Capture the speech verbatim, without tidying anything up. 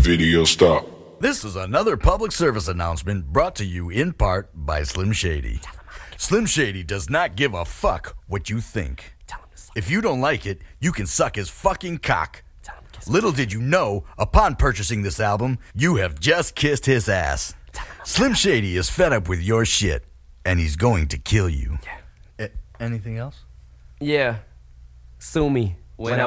Video stop. This is another public service announcement brought to you in part by Slim Shady. Slim Shady does not give a fuck what you think. If you don't like it, you can suck his fucking cock. Little did you know, upon purchasing this album, you have just kissed his ass. Slim Shady is fed up with your shit, and he's going to kill you. A- anything else? Yeah. Sue me. When, when I